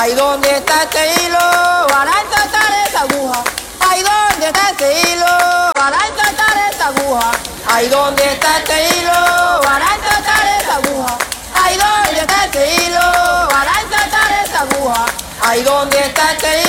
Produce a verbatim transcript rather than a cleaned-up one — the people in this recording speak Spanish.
Ay, ¿dónde está este hilo para ensartar esa aguja? Ay, ¿dónde está este hilo para ensartar esa aguja? Ay, ¿dónde está este hilo para ensartar esa aguja? Ay, ¿dónde está este hilo para ensartar esa aguja? Ay, ¿dónde está este hilo?